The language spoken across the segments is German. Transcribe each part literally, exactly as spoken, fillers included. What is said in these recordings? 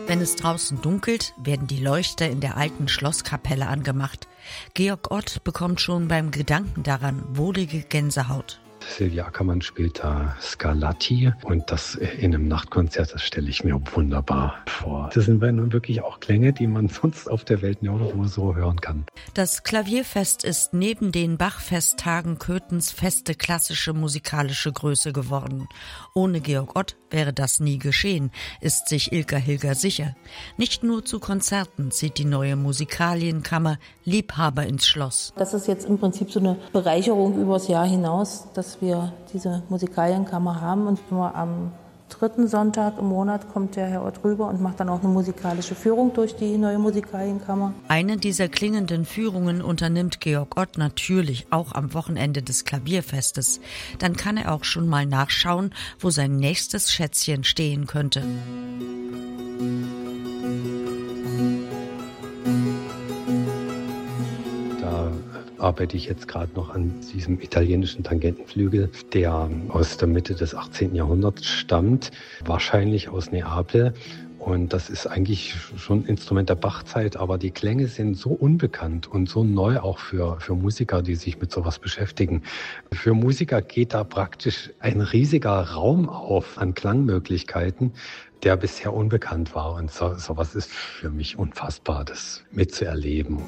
Wenn es draußen dunkelt, werden die Leuchter in der alten Schlosskapelle angemacht. Georg Ott bekommt schon beim Gedanken daran wohlige Gänsehaut. Sylvia Ackermann spielt da Scarlatti und das in einem Nachtkonzert, das stelle ich mir wunderbar vor. Das sind nun wirklich auch Klänge, die man sonst auf der Welt nirgendwo so hören kann. Das Klavierfest ist neben den Bach-Festtagen Köthens feste klassische musikalische Größe geworden. Ohne Georg Ott wäre das nie geschehen, ist sich Ilka Hilger sicher. Nicht nur zu Konzerten zieht die neue Musikalienkammer Liebhaber ins Schloss. Das ist jetzt im Prinzip so eine Bereicherung übers Jahr hinaus, dass wir diese Musikalienkammer haben. Und immer am dritten Sonntag im Monat kommt der Herr Ott rüber und macht dann auch eine musikalische Führung durch die neue Musikalienkammer. Eine dieser klingenden Führungen unternimmt Georg Ott natürlich auch am Wochenende des Klavierfestes. Dann kann er auch schon mal nachschauen, wo sein nächstes Schätzchen stehen könnte. Arbeite ich jetzt gerade noch an diesem italienischen Tangentenflügel, der aus der Mitte des achtzehnten Jahrhunderts stammt, wahrscheinlich aus Neapel. Und das ist eigentlich schon ein Instrument der Bachzeit, aber die Klänge sind so unbekannt und so neu auch für, für Musiker, die sich mit sowas beschäftigen. Für Musiker geht da praktisch ein riesiger Raum auf an Klangmöglichkeiten, der bisher unbekannt war. Und so, sowas ist für mich unfassbar, das mitzuerleben.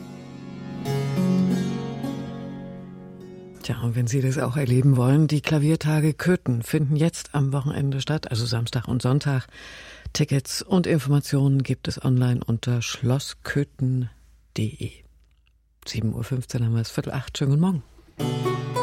Tja, und wenn Sie das auch erleben wollen, die Klaviertage Köthen finden jetzt am Wochenende statt, also Samstag und Sonntag. Tickets und Informationen gibt es online unter schlossköthen punkt de. sieben Uhr fünfzehn haben wir es, Viertel acht, schönen guten Morgen.